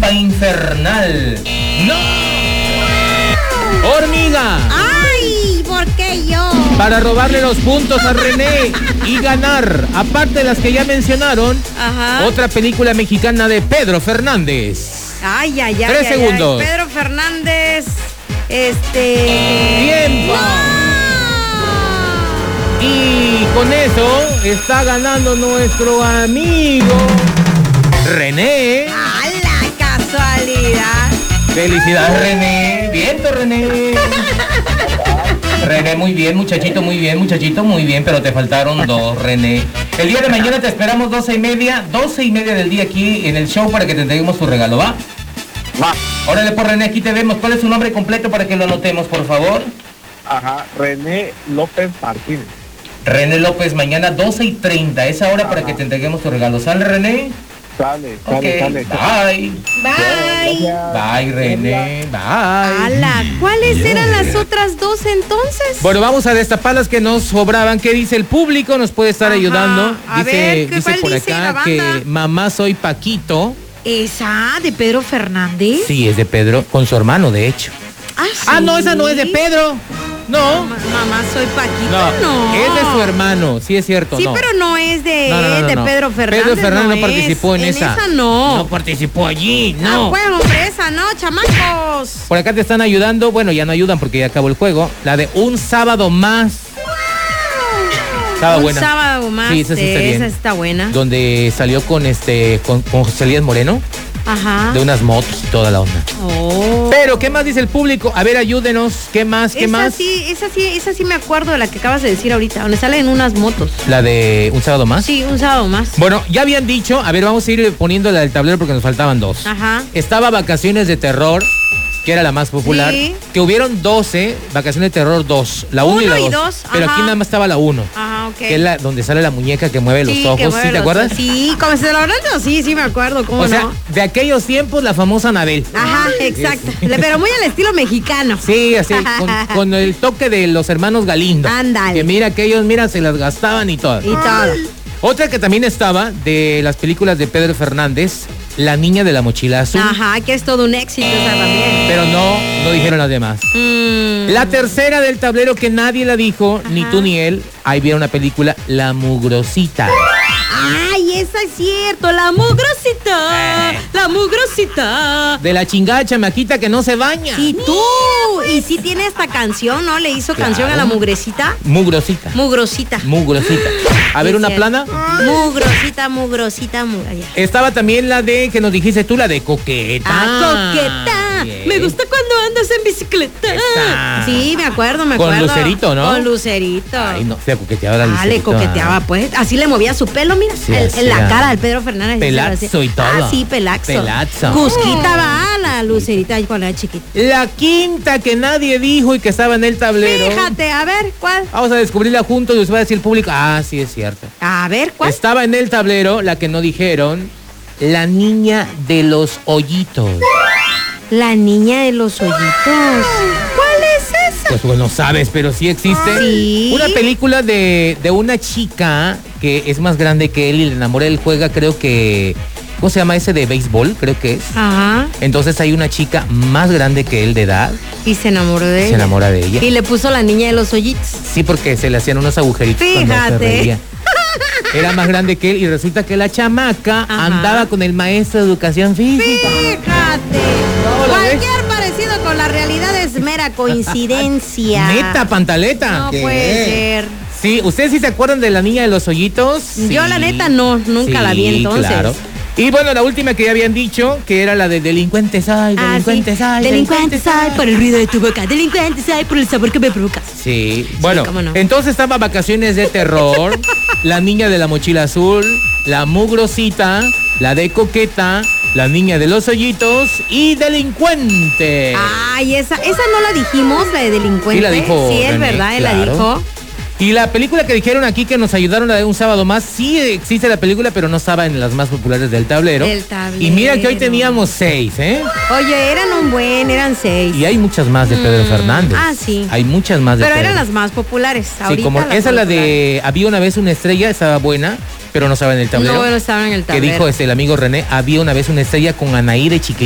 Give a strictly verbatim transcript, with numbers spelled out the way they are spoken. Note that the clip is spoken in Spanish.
trampa infernal. ¡No! ¡Hormiga! ¡Ay! ¿Por qué yo? Para robarle los puntos a René y ganar, aparte de las que ya mencionaron, Ajá. otra película mexicana de Pedro Fernández. Ay, ay, ay. Tres ay, segundos. Ay. Pedro Fernández. Este. ¡Tiempo! ¡No! Y con eso está ganando nuestro amigo René. ¡A la casualidad! Felicidades, René. Viento, René. René, muy bien, muchachito, muy bien, muchachito, muy bien, pero te faltaron dos, René. El día de mañana te esperamos doce y media, doce y media del día aquí en el show para que te entreguemos tu regalo, ¿va? Va. Órale, por René, aquí te vemos. ¿Cuál es su nombre completo para que lo anotemos, por favor? Ajá, René López Martínez. René López, mañana doce y treinta, esa hora. Ajá. Para que te entreguemos tu regalo. ¿Sale, René? Sale, sale, okay. sale. Bye. Bye. Bye, René. Bye. Ala, ¿cuáles yeah. eran las otras dos entonces? Bueno, vamos a destapar las que nos sobraban. ¿Qué dice el público? Nos puede estar Ajá. ayudando. A dice ver, dice por dice acá que mamá soy Paquito. ¿Esa de Pedro Fernández? Sí, es de Pedro, con su hermano, de hecho. Ah, ¿sí? Ah, no, esa no es de Pedro. No. Ma mamá soy Paquito, no, no. Es de su hermano, sí es cierto. Sí, no. pero no es de, no, no, no, no, de no. Pedro Fernández. Pedro Fernández no, no participó en, en esa. esa no. No participó allí, no. Ah, pues, hombre, esa no, chamacos. Por acá te están ayudando, bueno, ya no ayudan porque ya acabó el juego. La de Un Sábado Más. Estaba Un buena. sábado más. Sí, esa sí está bien. Esa está buena. Donde salió con este, con, con José Elías Moreno. Ajá. De unas motos y toda la onda. Oh. Pero, ¿qué más dice el público? A ver, ayúdenos. ¿Qué más? ¿Qué esa más? Sí, esa sí, esa sí me acuerdo de la que acabas de decir ahorita, donde salen unas motos. ¿La de Un Sábado Más? Sí, Un Sábado Más. Bueno, ya habían dicho, a ver, vamos a ir poniendo la del tablero porque nos faltaban dos. Ajá. Estaba Vacaciones de Terror, que era la más popular. Sí. Que hubieron doce, Vacaciones de Terror dos. La uno y la dos. dos, pero ajá. aquí nada más estaba la uno. Ajá, ok. Que es la donde sale la muñeca que mueve sí, los ojos. ¿Sí te los, acuerdas? Sí, como se lo hablando, sí, sí me acuerdo, ¿cómo o no? sea, de aquellos tiempos, la famosa Anabel. Ajá, exacto. Pero muy al estilo mexicano. Sí, así, con, con el toque de los hermanos Galindo. Ándale. Que mira que ellos, mira, se las gastaban y todo. Y todo. Otra que también estaba de las películas de Pedro Fernández, La Niña de la Mochila Azul. Ajá, que es todo un éxito esa también. Pero no, no dijeron las demás. Mm. La tercera del tablero que nadie la dijo, Ajá. ni tú ni él, ahí vieron una película, La Mugrosita. Ay, esa es cierto, La Mugrosita, eh. La Mugrosita. De la chingada chamaquita que no se baña. Y tú, y sí tiene esta canción, ¿no? Le hizo claro. canción a la mugrecita. Mugrosita. Mugrosita. Mugrosita. A ver, una plana. Mugrosita, mugrosita, mugrosita. Estaba también la de, que nos dijiste tú, la de Coqueta. Ah, Coqueta. Bien. Me gusta cuando andas en bicicleta. Esa. Sí, me acuerdo, me acuerdo. Con Lucerito, ¿no? Con Lucerito. Ay, no, se coqueteaba la Lucerito. Ah, le coqueteaba, pues. Así le movía su pelo, mira. Sí, el, en la cara del Pedro Fernández. Pelazo y todo. Ah, sí, pelazo. Pelazo. Cusquita va, la Lucerita ahí cuando era chiquita. La quinta que nadie dijo y que estaba en el tablero. Fíjate, a ver, ¿cuál? Vamos a descubrirla juntos y os va a decir el público. Ah, sí, es cierto. A ver, ¿cuál? Estaba en el tablero, la que no dijeron, La Niña de los Hoyitos. La Niña de los Hoyitos. ¿Cuál es esa? Pues bueno, sabes, pero sí existe. ¿Sí? Una película de, de una chica que es más grande que él y le enamora. Él juega, creo que... ¿Cómo se llama ese de béisbol? Creo que es. Ajá. Entonces hay una chica más grande que él de edad. Y se enamoró de ella. Se enamora de ella. Y le puso La Niña de los Hoyitos. Sí, porque se le hacían unos agujeritos. Fíjate. Cuando se reía. Era más grande que él y resulta que la chamaca Ajá. andaba con el maestro de educación física. Fíjate. No, Cualquier ves? parecido con la realidad es mera coincidencia. Neta, pantaleta. No ¿Qué? puede ser. Sí, ¿ustedes sí se acuerdan de La Niña de los Hoyitos? Yo sí. la neta no, nunca sí, la vi entonces. Claro. Y bueno, la última que ya habían dicho, que era la de delincuentes ay, delincuentes ah, ay, sí. Delincuentes ay, por el ruido de tu boca, delincuentes ay, por el sabor que me provocas. Sí, bueno, sí, no. entonces estaba Vacaciones de Terror, La Niña de la Mochila Azul, La Mugrosita, la de Coqueta, La Niña de los Hoyitos y Delincuente. Ay, esa, esa no la dijimos, la de Delincuente. Sí la dijo. Sí, es René, verdad, él claro. la dijo. Y la película que dijeron aquí que nos ayudaron, la de Un Sábado Más, sí existe la película, pero no estaba en las más populares del tablero. Del tablero. Y mira que hoy teníamos seis, ¿eh? Oye, eran un buen, eran seis. Y hay muchas más de Pedro mm, Fernández. Ah, sí. Hay muchas más de Pero Pedro. eran las más populares. Sí, como esa la de Había una vez una estrella, estaba buena, pero no estaba en el tablero. No, no estaba en el tablero. Que dijo este, el amigo René, Había una vez una estrella con Anaí de chiquita.